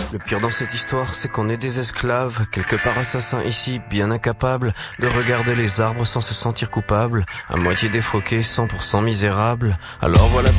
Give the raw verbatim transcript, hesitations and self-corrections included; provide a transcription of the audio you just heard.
Le pire dans cette histoire, c'est qu'on est des esclaves, quelque part assassins ici, bien incapables de regarder les arbres sans se sentir coupables, à moitié défroqués, cent pour cent misérables. Alors voilà